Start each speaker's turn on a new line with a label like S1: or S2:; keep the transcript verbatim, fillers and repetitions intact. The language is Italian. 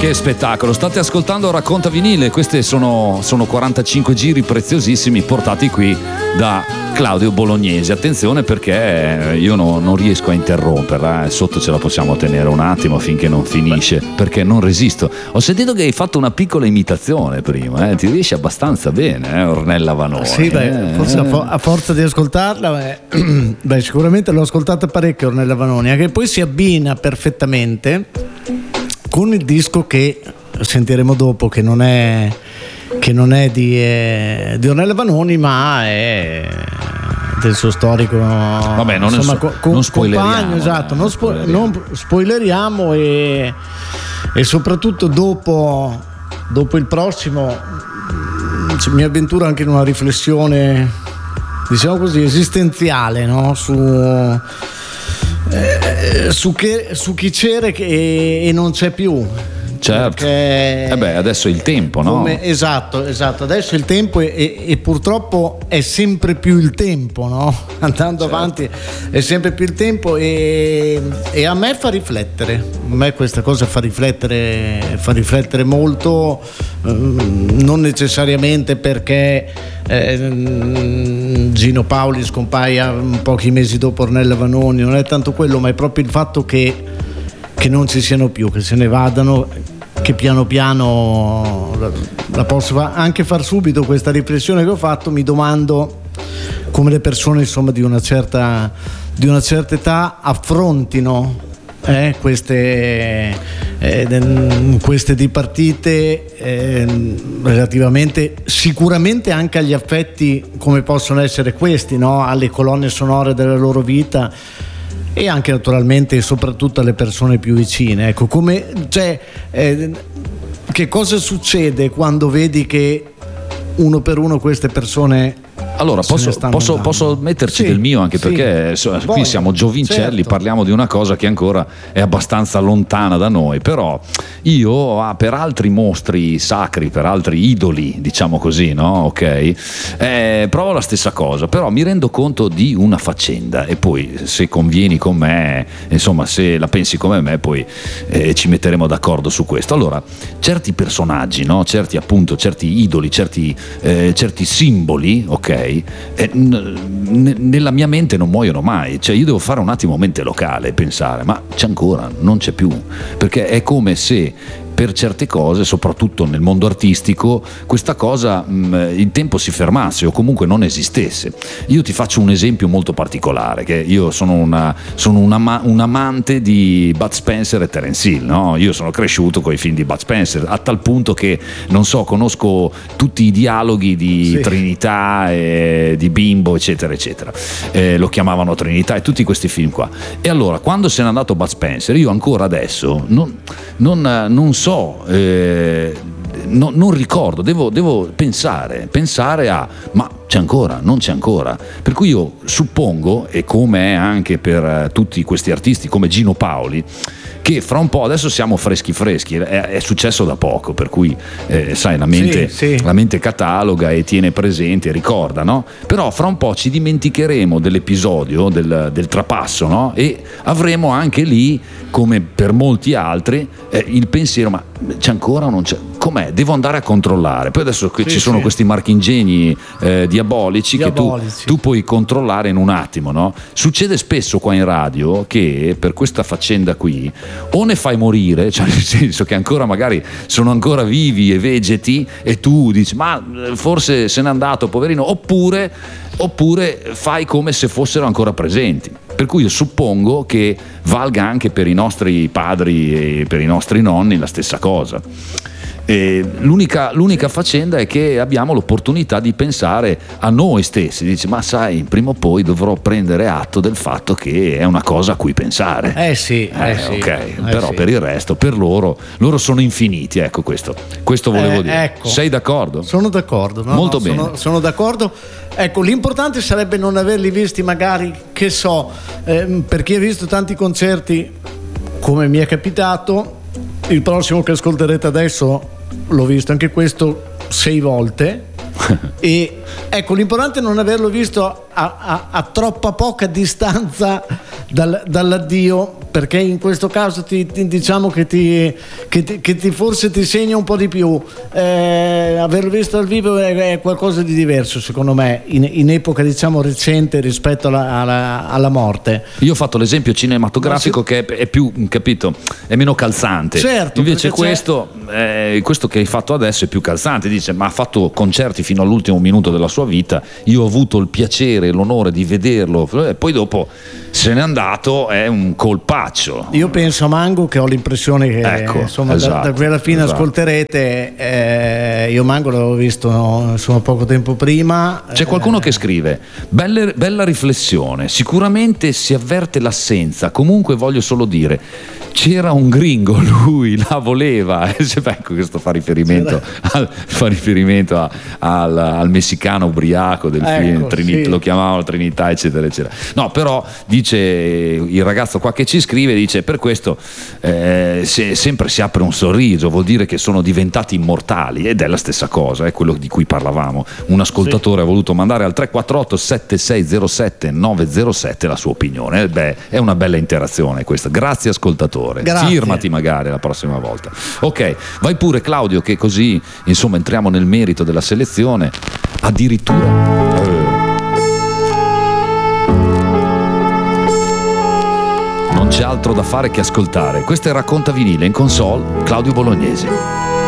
S1: Che spettacolo, state ascoltando Racconta Vinile, questi sono, sono quarantacinque giri preziosissimi portati qui da Claudio Bolognesi. Attenzione perché io no, non riesco a interromperla, eh. Sotto ce la possiamo tenere un attimo finché non finisce, perché non resisto. Ho sentito che hai fatto una piccola imitazione prima, eh. Ti riesci abbastanza bene, eh, Ornella Vanoni.
S2: Sì, beh, forse a, fo- a forza di ascoltarla, beh, beh, sicuramente l'ho ascoltata parecchio Ornella Vanoni, che poi si abbina perfettamente con il disco che sentiremo dopo, che non è, che non è di, eh, di Ornella Vanoni, ma è del suo storico,
S1: vabbè, non,
S2: insomma,
S1: so,
S2: co-
S1: non spoileriamo,
S2: compagno, esatto,
S1: eh,
S2: non, spo- non spoileriamo e, e soprattutto dopo, dopo il prossimo mi avventuro anche in una riflessione, diciamo così, esistenziale, no? Su Eh, su, che, su chi c'era che, e non c'è più.
S1: Certo.
S2: Perché,
S1: eh beh, adesso è il tempo, no?
S2: Come, esatto, esatto. Adesso è il tempo e, e, e purtroppo è sempre più il tempo, no? Andando certo. avanti è sempre più il tempo e, e a me fa riflettere. A me questa cosa fa riflettere, fa riflettere molto, non necessariamente perché eh, Gino Paoli scompaia pochi mesi dopo Ornella Vanoni, non è tanto quello, ma è proprio il fatto che, che non ci siano più, che se ne vadano, che piano piano la, la posso fa- anche far subito questa riflessione che ho fatto. Mi domando come le persone, insomma, di una certa di una certa età affrontino eh, queste eh, queste dipartite eh, relativamente sicuramente anche agli affetti come possono essere questi, no? Alle colonne sonore della loro vita e anche naturalmente e soprattutto alle persone più vicine. Ecco, come, cioè, eh, che cosa succede quando vedi che uno per uno queste persone
S1: Allora posso, posso, posso metterci sì, del mio anche sì, perché so, qui voglio, siamo giovincelli, certo. Parliamo di una cosa che ancora è abbastanza lontana da noi, però io ah, per altri mostri sacri, per altri idoli, diciamo così, no? Ok, eh, provo la stessa cosa, però mi rendo conto di una faccenda e poi se convieni con me, insomma se la pensi come me, poi eh, ci metteremo d'accordo su questo. Allora, certi personaggi, no? Certi appunto, certi idoli, certi, eh, certi simboli, ok? Eh, n- nella mia mente non muoiono mai, cioè io devo fare un attimo mente locale e pensare, ma c'è ancora, non c'è più, perché è come se per certe cose, soprattutto nel mondo artistico, questa cosa mh, il tempo si fermasse o comunque non esistesse. Io ti faccio un esempio molto particolare, che io sono, una, sono un, ama- un amante di Bud Spencer e Terence Hill, no? Io sono cresciuto con i film di Bud Spencer, a tal punto che, non so, conosco tutti i dialoghi di sì. Trinità e di Bimbo, eccetera, eccetera. Eh, lo chiamavano Trinità e tutti questi film qua. E allora, quando se n'è andato Bud Spencer, io ancora adesso non, non, non so eh, no, non ricordo, devo, devo pensare pensare a ma c'è ancora, non c'è ancora, per cui io suppongo, e come è anche per eh, tutti questi artisti come Gino Paoli, che fra un po', adesso siamo freschi freschi, è, è successo da poco, per cui eh, sai, la mente, sì, sì. la mente cataloga e tiene presente, ricorda, no? Però fra un po' ci dimenticheremo dell'episodio del, del trapasso, no? E avremo anche lì, come per molti altri, eh, il pensiero, ma c'è ancora o non c'è? Com'è? Devo andare a controllare. Poi adesso sì, ci sono sì. questi marchingegni eh, diabolici, diabolici che tu, tu puoi controllare in un attimo, no? Succede spesso qua in radio che per questa faccenda qui o ne fai morire, cioè nel senso che ancora magari sono ancora vivi e vegeti e tu dici ma forse se n'è andato poverino, oppure, oppure fai come se fossero ancora presenti. Per cui io suppongo che valga anche per i nostri padri e per i nostri nonni la stessa cosa. E l'unica, l'unica faccenda è che abbiamo l'opportunità di pensare a noi stessi, dici ma sai, prima o poi dovrò prendere atto del fatto che è una cosa a cui pensare.
S2: Eh sì, eh,
S1: eh,
S2: sì
S1: ok,
S2: eh
S1: però
S2: sì.
S1: Per il resto, per loro, loro sono infiniti, ecco questo, questo volevo
S2: eh,
S1: dire.
S2: Ecco,
S1: sei d'accordo?
S2: Sono d'accordo, no,
S1: molto
S2: no,
S1: bene.
S2: Sono, sono d'accordo. Ecco, l'importante sarebbe non averli visti magari, che so, eh, per chi ha visto tanti concerti, come mi è capitato, il prossimo che ascolterete adesso l'ho visto anche questo sei volte e ecco, l'importante è non averlo visto a, a, a troppa poca distanza dal, dall'addio, perché in questo caso ti, ti, diciamo che ti, che, ti, che ti forse ti segna un po' di più. Eh, averlo visto dal vivo è, è qualcosa di diverso secondo me in, in epoca diciamo recente rispetto alla, alla, alla morte.
S1: Io ho fatto l'esempio cinematografico si... che è, è più, capito, è meno calzante.
S2: Certo,
S1: invece questo, eh, questo che hai fatto adesso è più calzante. Dice ma ha fatto concerti fino all'ultimo minuto della sua vita, io ho avuto il piacere e l'onore di vederlo e poi dopo se n'è andato, è un colpaccio.
S2: Io penso a Mango, che ho l'impressione che
S1: ecco,
S2: insomma
S1: esatto,
S2: da, da qui alla fine esatto. ascolterete. eh, io Mango l'avevo visto no, insomma poco tempo prima.
S1: C'è qualcuno eh... che scrive belle, bella riflessione, sicuramente si avverte l'assenza, comunque voglio solo dire c'era un gringo, lui la voleva. Ecco, questo fa riferimento al, fa riferimento a, al, al messicano ubriaco del ecco, film Trinità, sì. Lo chiamavano Trinità eccetera eccetera. No, però dice il ragazzo qua che ci scrive, dice per questo eh, se, sempre si apre un sorriso, vuol dire che sono diventati immortali, ed è la stessa cosa, è quello di cui parlavamo. Un ascoltatore sì. ha voluto mandare al tre quattro otto sette sei zero sette nove zero sette la sua opinione. Beh, è una bella interazione questa, grazie ascoltatore.
S2: Grazie.
S1: Firmati magari la prossima volta. Ok, vai pure Claudio, che così insomma entriamo nel merito della selezione. Addirittura eh. non c'è altro da fare che ascoltare. Questo è Racconta Vinile, in console Claudio Bolognesi.